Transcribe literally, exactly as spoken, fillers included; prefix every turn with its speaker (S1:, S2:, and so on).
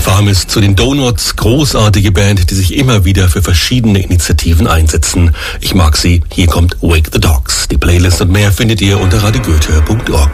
S1: Farmis zu den Donuts, großartige Band, die sich immer wieder für verschiedene Initiativen einsetzen. Ich mag sie. Hier kommt Wake the Dogs. Die Playlist und mehr findet ihr unter radio goethe punkt org.